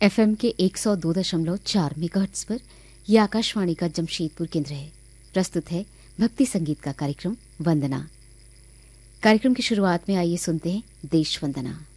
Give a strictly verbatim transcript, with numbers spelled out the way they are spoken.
FM के एक सौ दो दशमलव चार मेगाहर्ट्ज पर यह आकाशवाणी का जमशेदपुर केंद्र है। प्रस्तुत है भक्ति संगीत का कार्यक्रम वंदना। कार्यक्रम की शुरुआत में आइए सुनते हैं देश वंदना।